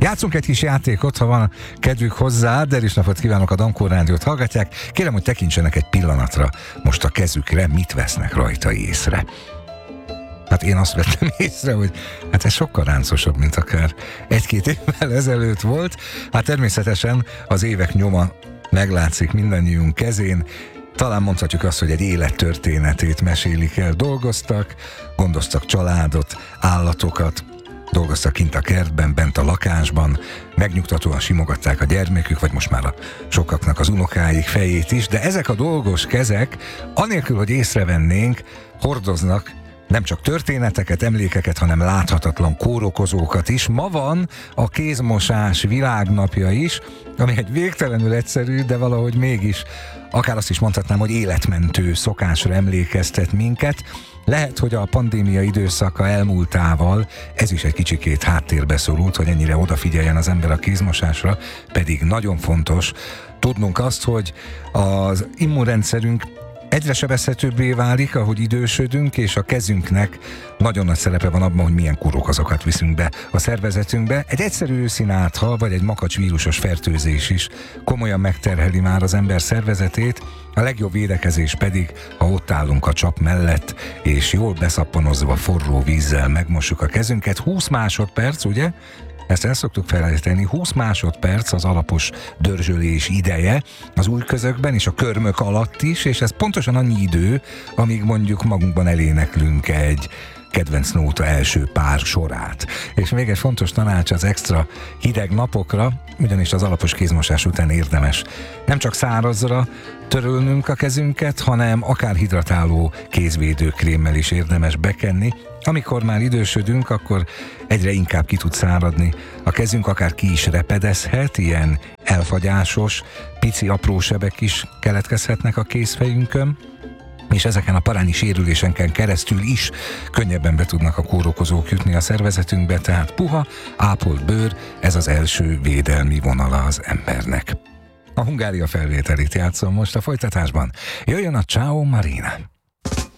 Játszunk egy kis játékot, ha van kedvük hozzá, de is napot kívánok, a Dankó Rádiót hallgatják. Kérem, hogy tekintsenek egy pillanatra most a kezükre, mit vesznek rajta észre. Hát én azt vettem észre, hogy hát ez sokkal ráncosabb, mint akár egy-két évvel ezelőtt volt. Hát természetesen az évek nyoma meglátszik mindannyiunk kezén. Talán mondhatjuk azt, hogy egy élettörténetét mesélik el. Dolgoztak, gondoztak családot, állatokat, dolgoztak kint a kertben, bent a lakásban, megnyugtatóan simogatták a gyermekük, vagy most már a sokaknak az unokáik fejét is, de ezek a dolgos kezek, anélkül, hogy észrevennénk, hordoznak nem csak történeteket, emlékeket, hanem láthatatlan kórokozókat is. Ma van a kézmosás világnapja is, ami egy végtelenül egyszerű, de valahogy mégis, akár azt is mondhatnám, hogy életmentő szokásra emlékeztet minket. Lehet, hogy a pandémia időszaka elmúltával ez is egy kicsikét háttérbe szorult, hogy ennyire odafigyeljen az ember a kézmosásra, pedig nagyon fontos tudnunk azt, hogy az immunrendszerünk egyre sebezhetőbbé válik, ahogy idősödünk, és a kezünknek nagyon nagy szerepe van abban, hogy milyen kórokozokat viszünk be a szervezetünkbe. Egy egyszerű őszínátha, vagy egy makacsvírusos fertőzés is komolyan megterheli már az ember szervezetét, a legjobb védekezés pedig, ha ott állunk a csap mellett, és jól beszappanozva forró vízzel megmossuk a kezünket. 20 másodperc, ugye? Ezt el szoktuk felejteni, 20 másodperc az alapos dörzsölés ideje az ujjközökben és a körmök alatt is, és ez pontosan annyi idő, amíg mondjuk magunkban eléneklünk egy kedvenc nóta első pár sorát. És még egy fontos tanács az extra hideg napokra, ugyanis az alapos kézmosás után érdemes nem csak szárazra törölnünk a kezünket, hanem akár hidratáló kézvédőkrémmel is érdemes bekenni. Amikor már idősödünk, akkor egyre inkább ki tud száradni. A kezünk akár ki is repedezhet, ilyen elfagyásos, pici apró sebek is keletkezhetnek a kézfejünkön, és ezeken a parányi sérülésenken keresztül is könnyebben be tudnak a kórokozók jutni a szervezetünkbe, tehát puha, ápolt bőr, ez az első védelmi vonala az embernek. A Hungária felvételét játszom most, a folytatásban jöjjön a Ciao Marina.